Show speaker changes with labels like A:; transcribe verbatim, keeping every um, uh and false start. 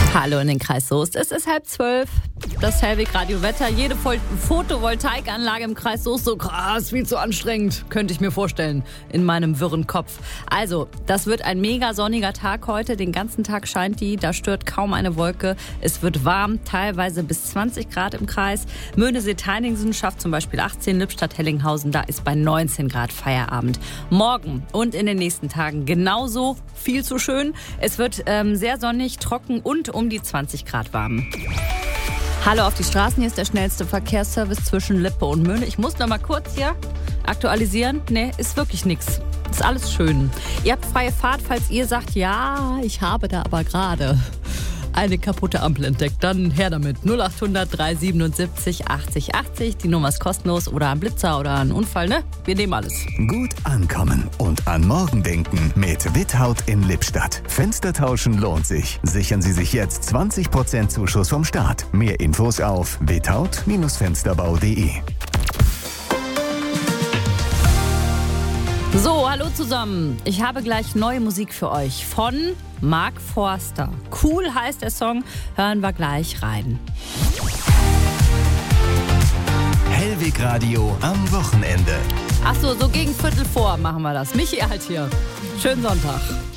A: Hallo in den Kreis Soest. Es ist halb zwölf. Das Hellweg Radio Wetter. Jede Photovoltaikanlage im Kreis Soest, so krass, viel zu anstrengend. Könnte ich mir vorstellen, in meinem wirren Kopf. Also, das wird ein mega sonniger Tag heute. Den ganzen Tag scheint die, da stört kaum eine Wolke. Es wird warm, teilweise bis zwanzig Grad im Kreis. Möhnesee-Teiningsen schafft zum Beispiel achtzehn, Lippstadt-Hellinghausen, da ist bei neunzehn Grad Feierabend. Morgen und in den nächsten Tagen genauso, viel zu schön. Es wird ähm, sehr sonnig, trocken und um die zwanzig Grad warm. Hallo auf die Straßen, hier ist der schnellste Verkehrsservice zwischen Lippe und Möhne. Ich muss noch mal kurz hier aktualisieren. Nee, ist wirklich nichts. Ist alles schön. Ihr habt freie Fahrt, falls ihr sagt, ja, ich habe da aber gerade eine kaputte Ampel entdeckt. Dann her damit. null acht hundert, drei siebenundsiebzig, achtzig, achtzig. Die Nummer ist kostenlos. Oder ein Blitzer oder ein Unfall, ne? Wir nehmen alles.
B: Gut ankommen und an morgen denken mit Withaut in Lippstadt. Fenster tauschen lohnt sich. Sichern Sie sich jetzt zwanzig Prozent Zuschuss vom Staat. Mehr Infos auf withaut Fensterbau punkt de.
A: So, hallo zusammen. Ich habe gleich neue Musik für euch von Mark Forster. Cool heißt der Song, hören wir gleich rein.
B: Hellweg Radio am Wochenende.
A: Ach so, so gegen Viertel vor machen wir das. Michi halt hier. Schönen Sonntag.